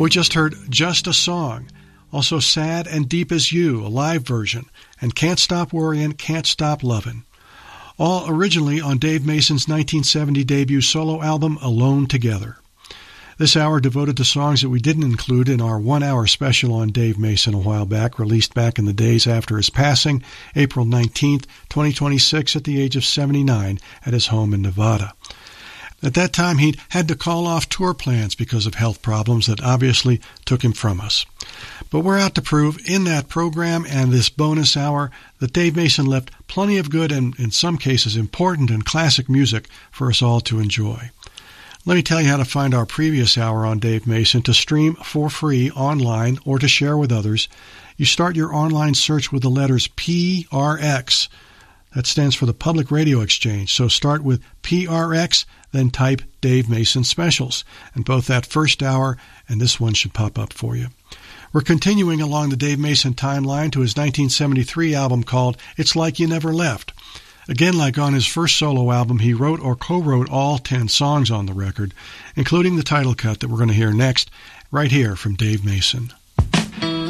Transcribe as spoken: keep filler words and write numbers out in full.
We just heard Just a Song, also Sad and Deep as You, a live version, and Can't Stop Worryin', Can't Stop Lovin'. All originally on Dave Mason's nineteen seventy debut solo album, Alone Together. This hour devoted to songs that we didn't include in our one-hour special on Dave Mason a while back, released back in the days after his passing, April nineteenth, twenty twenty-six, at the age of seventy-nine, at his home in Nevada. At that time, he'd had to call off tour plans because of health problems that obviously took him from us. But we're out to prove in that program and this bonus hour that Dave Mason left plenty of good and, in some cases, important and classic music for us all to enjoy. Let me tell you how to find our previous hour on Dave Mason to stream for free online or to share with others. You start your online search with the letters P R X. That stands for the Public Radio Exchange. So start with P R X, then type Dave Mason Specials. And both that first hour and this one should pop up for you. We're continuing along the Dave Mason timeline to his nineteen seventy-three album called It's Like You Never Left. Again, like on his first solo album, he wrote or co-wrote all ten songs on the record, including the title cut that we're going to hear next, right here from Dave Mason.